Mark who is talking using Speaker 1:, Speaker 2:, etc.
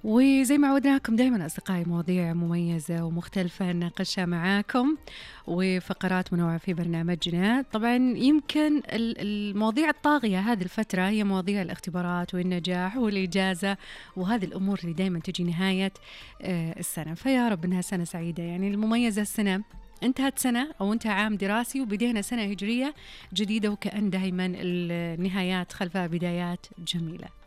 Speaker 1: وزي ما عودناكم دائما أصدقائي مواضيع مميزة ومختلفة نناقشها معاكم، وفقرات منوعة في برنامجنا. طبعا يمكن المواضيع الطاغية هذه الفترة هي مواضيع الاختبارات والنجاح والإجازة، وهذه الأمور اللي دائما تجي نهاية السنة. فيا رب إنها سنة سعيدة. يعني المميزة السنة انتهت سنة أو انتهى عام دراسي وبدينا سنة هجرية جديدة، وكأن دائما النهايات خلفها بدايات جميلة.